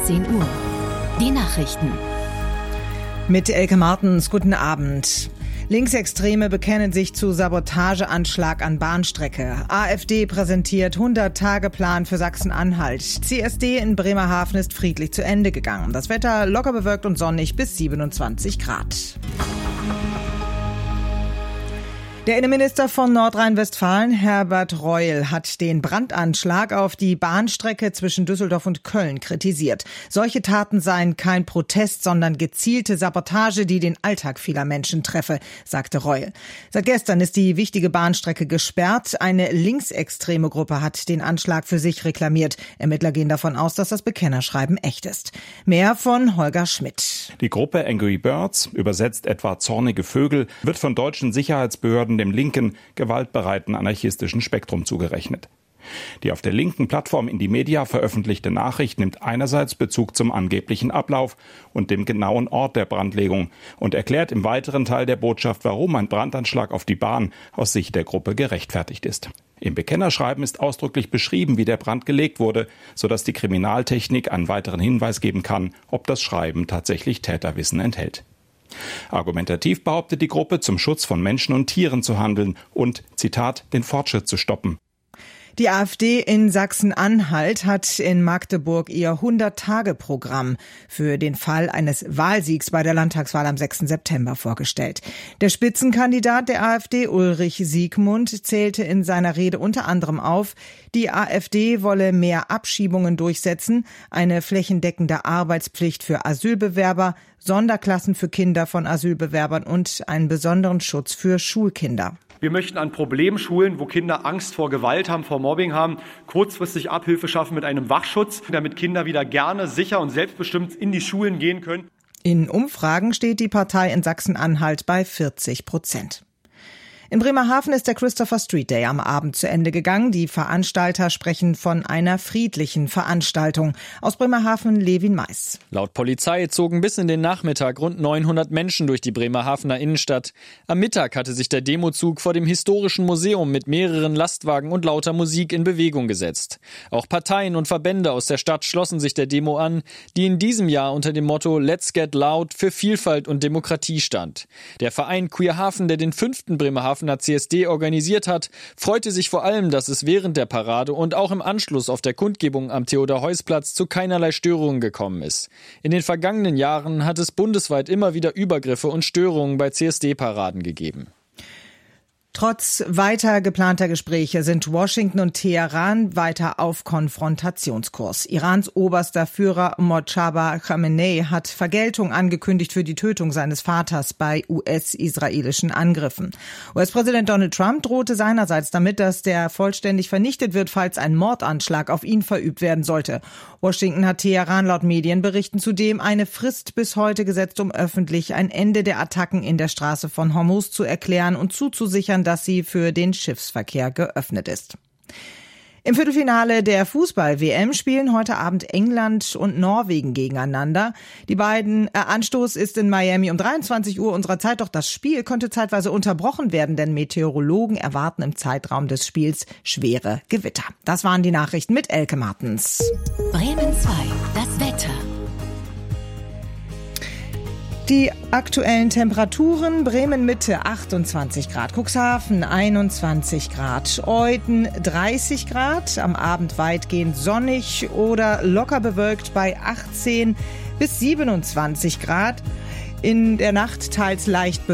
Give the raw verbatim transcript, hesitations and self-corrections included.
achtzehn Uhr. Die Nachrichten. Mit Elke Martens, guten Abend. Linksextreme bekennen sich zu Sabotageanschlag an Bahnstrecke. AfD präsentiert hundert-Tage-Plan für Sachsen-Anhalt. C S D in Bremerhaven ist friedlich zu Ende gegangen. Das Wetter locker bewölkt und sonnig bis siebenundzwanzig Grad. Der Innenminister von Nordrhein-Westfalen, Herbert Reul, hat den Brandanschlag auf die Bahnstrecke zwischen Düsseldorf und Köln kritisiert. Solche Taten seien kein Protest, sondern gezielte Sabotage, die den Alltag vieler Menschen treffe, sagte Reul. Seit gestern ist die wichtige Bahnstrecke gesperrt. Eine linksextreme Gruppe hat den Anschlag für sich reklamiert. Ermittler gehen davon aus, dass das Bekennerschreiben echt ist. Mehr von Holger Schmidt. Die Gruppe Angry Birds, übersetzt etwa zornige Vögel, wird von deutschen Sicherheitsbehörden dem linken, gewaltbereiten anarchistischen Spektrum zugerechnet. Die auf der linken Plattform Indymedia veröffentlichte Nachricht nimmt einerseits Bezug zum angeblichen Ablauf und dem genauen Ort der Brandlegung und erklärt im weiteren Teil der Botschaft, warum ein Brandanschlag auf die Bahn aus Sicht der Gruppe gerechtfertigt ist. Im Bekennerschreiben ist ausdrücklich beschrieben, wie der Brand gelegt wurde, sodass die Kriminaltechnik einen weiteren Hinweis geben kann, ob das Schreiben tatsächlich Täterwissen enthält. Argumentativ behauptet die Gruppe, zum Schutz von Menschen und Tieren zu handeln und, Zitat, den Fortschritt zu stoppen. Die AfD in Sachsen-Anhalt hat in Magdeburg ihr hundert-Tage-Programm für den Fall eines Wahlsiegs bei der Landtagswahl am sechsten September vorgestellt. Der Spitzenkandidat der AfD, Ulrich Siegmund, zählte in seiner Rede unter anderem auf, die AfD wolle mehr Abschiebungen durchsetzen, eine flächendeckende Arbeitspflicht für Asylbewerber, Sonderklassen für Kinder von Asylbewerbern und einen besonderen Schutz für Schulkinder. Wir möchten an Problemschulen, wo Kinder Angst vor Gewalt haben, vor Mobbing haben, kurzfristig Abhilfe schaffen mit einem Wachschutz, damit Kinder wieder gerne, sicher und selbstbestimmt in die Schulen gehen können. In Umfragen steht die Partei in Sachsen-Anhalt bei vierzig Prozent. In Bremerhaven ist der Christopher Street Day am Abend zu Ende gegangen. Die Veranstalter sprechen von einer friedlichen Veranstaltung. Aus Bremerhaven Levin Mais. Laut Polizei zogen bis in den Nachmittag rund neunhundert Menschen durch die Bremerhavener Innenstadt. Am Mittag hatte sich der Demozug vor dem historischen Museum mit mehreren Lastwagen und lauter Musik in Bewegung gesetzt. Auch Parteien und Verbände aus der Stadt schlossen sich der Demo an, die in diesem Jahr unter dem Motto Let's Get Loud für Vielfalt und Demokratie stand. Der Verein Queerhaven, der den fünften Bremerhaven C S D organisiert hat, freute sich vor allem, dass es während der Parade und auch im Anschluss auf der Kundgebung am Theodor-Heuss-Platz zu keinerlei Störungen gekommen ist. In den vergangenen Jahren hat es bundesweit immer wieder Übergriffe und Störungen bei C S D-Paraden gegeben. Trotz weiter geplanter Gespräche sind Washington und Teheran weiter auf Konfrontationskurs. Irans oberster Führer Mojtaba Khamenei hat Vergeltung angekündigt für die Tötung seines Vaters bei U S-israelischen Angriffen. U S-Präsident Donald Trump drohte seinerseits damit, dass der vollständig vernichtet wird, falls ein Mordanschlag auf ihn verübt werden sollte. Washington hat Teheran laut Medienberichten zudem eine Frist bis heute gesetzt, um öffentlich ein Ende der Attacken in der Straße von Hormuz zu erklären und zuzusichern, dass sie für den Schiffsverkehr geöffnet ist. Im Viertelfinale der Fußball-W M spielen heute Abend England und Norwegen gegeneinander. Die beiden äh, Anstoß ist in Miami um dreiundzwanzig Uhr unserer Zeit, doch das Spiel konnte zeitweise unterbrochen werden, denn Meteorologen erwarten im Zeitraum des Spiels schwere Gewitter. Das waren die Nachrichten mit Elke Martens. Bremen zwei, das Wetter. Die aktuellen Temperaturen: Bremen Mitte achtundzwanzig Grad, Cuxhaven einundzwanzig Grad, Euthen dreißig Grad, am Abend weitgehend sonnig oder locker bewölkt bei achtzehn bis siebenundzwanzig Grad, in der Nacht teils leicht bewölkt.